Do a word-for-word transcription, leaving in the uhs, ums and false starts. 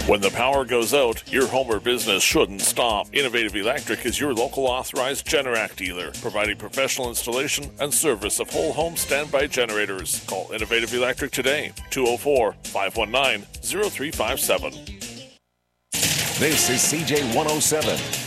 When the power goes out, your home or business shouldn't stop. Innovative Electric is your local authorized Generac dealer, providing professional installation and service of whole home standby generators. Call Innovative Electric today, two oh four, five one nine, oh three five seven. This is C J one oh seven,